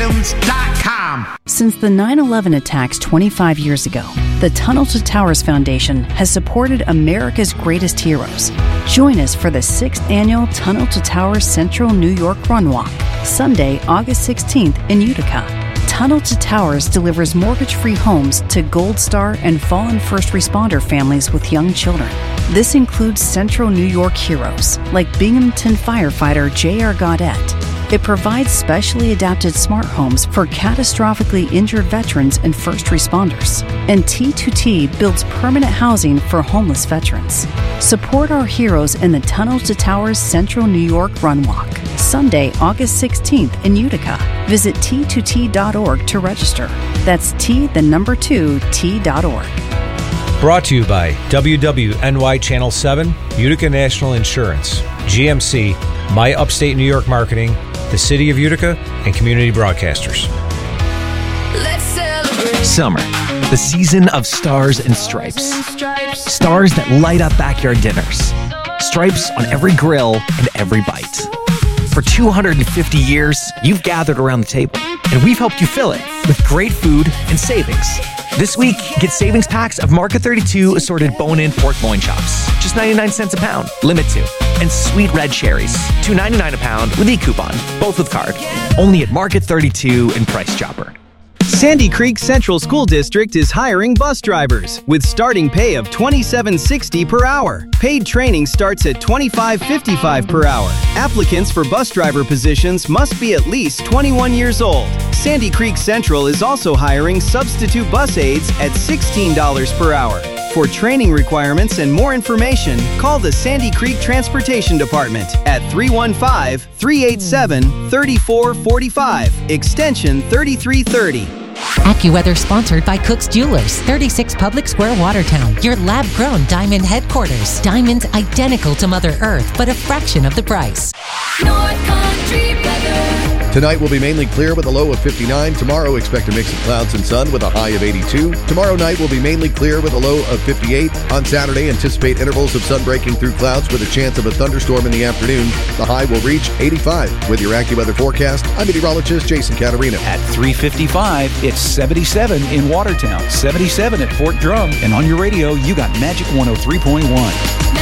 Tunneltotowers.com. Since the 9/11 attacks 25 years ago, the Tunnel to Towers Foundation has supported America's greatest heroes. Join us for the 6th annual Tunnel to Towers Central New York Run Walk, Sunday, August 16th in Utica. Tunnel to Towers delivers mortgage-free homes to Gold Star and fallen first responder families with young children. This includes Central New York heroes like Binghamton firefighter J.R. Gaudette. It provides specially adapted smart homes for catastrophically injured veterans and first responders. And T2T builds permanent housing for homeless veterans. Support our heroes in the Tunnel to Towers Central New York Run Walk, Sunday, August 16th in Utica. Visit T2T.org to register. That's T2T.org. Brought to you by WWNY Channel 7, Utica National Insurance, GMC, My Upstate New York Marketing, the City of Utica, and community broadcasters. Let's celebrate. Summer, the season of stars and stripes. Stars that light up backyard dinners. Stripes on every grill and every bite. For 250 years, you've gathered around the table, and we've helped you fill it with great food and savings. This week, get savings packs of Market 32 assorted bone-in pork loin chops, just 99 cents a pound, limit to. And sweet red cherries, $2.99 a pound with e-coupon, both with card. Only at Market 32 and Price Chopper. Sandy Creek Central School District is hiring bus drivers with starting pay of $27.60 per hour. Paid training starts at $25.55 per hour. Applicants for bus driver positions must be at least 21 years old. Sandy Creek Central is also hiring substitute bus aides at $16 per hour. For training requirements and more information, call the Sandy Creek Transportation Department at 315-387-3445, extension 3330. AccuWeather sponsored by Cook's Jewelers, 36 Public Square, Watertown. Your lab-grown diamond headquarters. Diamonds identical to Mother Earth, but a fraction of the price. North Country weather. Tonight will be mainly clear with a low of 59. Tomorrow, expect a mix of clouds and sun with a high of 82. Tomorrow night will be mainly clear with a low of 58. On Saturday, anticipate intervals of sun breaking through clouds with a chance of a thunderstorm in the afternoon. The high will reach 85. With your AccuWeather forecast, I'm meteorologist Jason Caterina. At 3:55, it's 77 in Watertown, 77 at Fort Drum, and on your radio, you got Magic 103.1.